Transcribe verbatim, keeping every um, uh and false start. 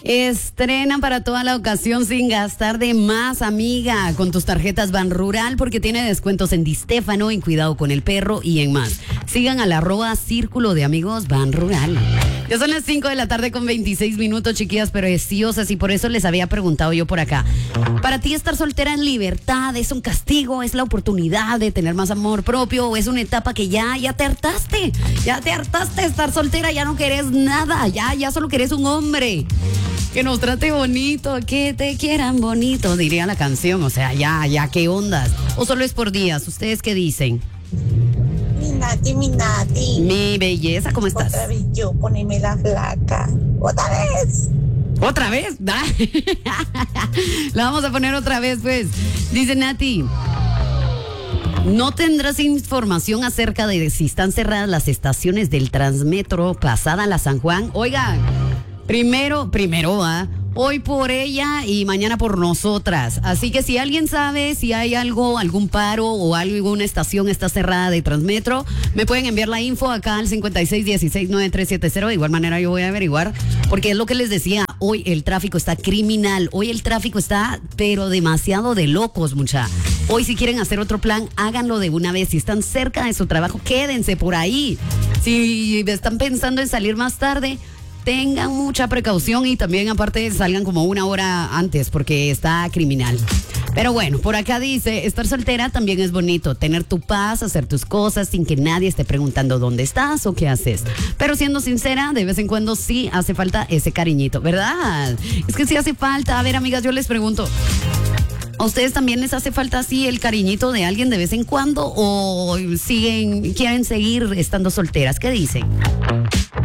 Estrena para toda la ocasión sin gastar de más, amiga, con tus tarjetas Ban Rural, porque tiene descuentos en Di Stéfano, en Cuidado con el Perro y en más. Sigan al arroba Círculo de Amigos Ban Rural. Ya son las cinco de la tarde con veintiséis minutos, chiquillas preciosas, y por eso les había preguntado yo por acá. ¿Para ti estar soltera en libertad es un castigo, es la oportunidad de tener más amor propio, o es una etapa que ya, ya te hartaste? Ya te hartaste de estar soltera, ya no querés nada, ya, ya solo querés un hombre que nos trate bonito, que te quieran bonito, diría la canción. O sea, ya, ya, ¿qué ondas? ¿O solo es por días? ¿Ustedes qué dicen? Mi Nati, mi Nati. Mi belleza, ¿cómo estás? Otra vez yo, poneme la flaca. Otra vez. ¿Otra vez? ¿Da? La vamos a poner otra vez, pues. Dice Nati: ¿no tendrás información acerca de si están cerradas las estaciones del Transmetro pasada la San Juan? Oigan, primero, primero va. ¿eh? Hoy por ella y mañana por nosotras. Así que si alguien sabe si hay algo, algún paro o alguna estación está cerrada de Transmetro, me pueden enviar la info acá al cincuenta y seis dieciséis noventa y tres setenta. De igual manera yo voy a averiguar, porque es lo que les decía, hoy el tráfico está criminal, hoy el tráfico está pero demasiado de locos, mucha. Hoy si quieren hacer otro plan, háganlo de una vez. Si están cerca de su trabajo, quédense por ahí. Si están pensando en salir más tarde, tengan mucha precaución y también aparte salgan como una hora antes porque está criminal. Pero bueno, por acá dice, estar soltera también es bonito, tener tu paz, hacer tus cosas sin que nadie esté preguntando dónde estás o qué haces. Pero siendo sincera, de vez en cuando sí hace falta ese cariñito, ¿verdad? Es que sí hace falta. A ver, amigas, yo les pregunto, ¿a ustedes también les hace falta así el cariñito de alguien de vez en cuando o siguen, quieren seguir estando solteras? ¿Qué dicen?